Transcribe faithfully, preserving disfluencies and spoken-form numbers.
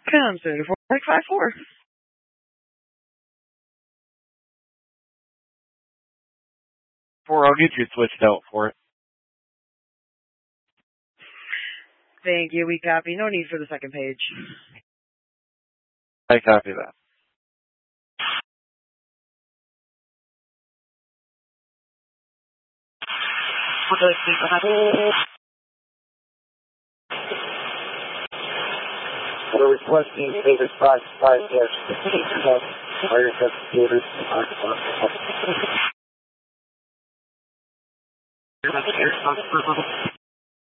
Come soon, four five four. Four, I'll get you switched out for it. Thank you. We copy. No need for the second page. I copy that. We're requesting David five five dash fire investigators.